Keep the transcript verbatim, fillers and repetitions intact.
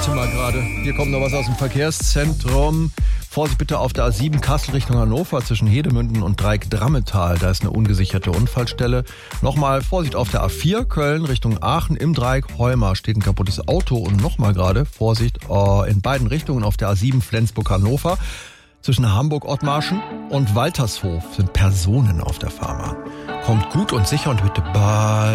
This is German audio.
Warte mal gerade. Hier kommt noch was aus dem Verkehrszentrum. Vorsicht bitte auf der A sieben Kassel Richtung Hannover zwischen Hedemünden und Dreieck-Drammetal. Da ist eine ungesicherte Unfallstelle. Nochmal Vorsicht auf der A vier Köln Richtung Aachen im Dreieck Heumar steht ein kaputtes Auto. Und nochmal gerade Vorsicht äh, in beiden Richtungen auf der A sieben Flensburg-Hannover. Zwischen Hamburg-Ottmarschen und Waltershof sind Personen auf der Fahrbahn. Kommt gut und sicher und bitte bald.